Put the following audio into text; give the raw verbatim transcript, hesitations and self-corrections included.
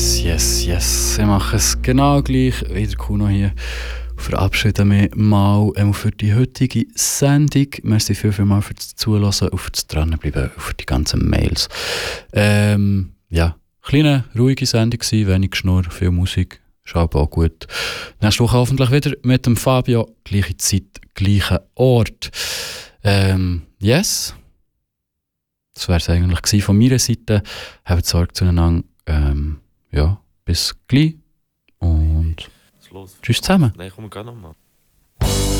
Yes, yes, yes. Ich mache es genau gleich. Wieder Kuno hier. Verabschiede mich mal für die heutige Sendung. Merci viel, viel mal fürs Zuhören und fürs Dranbleiben, für die ganzen Mails. Ähm, ja, kleine, ruhige Sendung gewesen, wenig Schnurr, viel Musik. Schaut auch gut. Nächste Woche hoffentlich wieder mit dem Fabio. Gleiche Zeit, gleicher Ort. Ähm, yes. Das wäre es eigentlich von meiner Seite. Habt Sorge zueinander. Ähm, ja, bis gleich. Und tschüss zusammen. Nein, komm, geh nochmal.